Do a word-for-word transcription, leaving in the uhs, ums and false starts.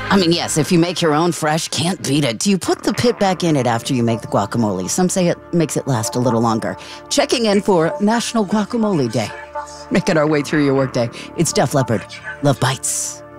I mean, yes, if you make your own fresh, can't beat it. Do you put the pit back in it after you make the guacamole? Some say it makes it last a little longer. Checking in for National Guacamole Day. Making our way through your workday. It's Def Leppard. Love Bites.